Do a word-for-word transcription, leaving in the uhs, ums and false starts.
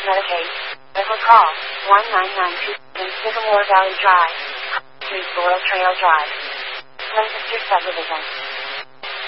Medicaid. Therefore call one nine nine two seven Sycamore Valley Drive, Street, Laurel Trail Drive, Lancaster Subdivision.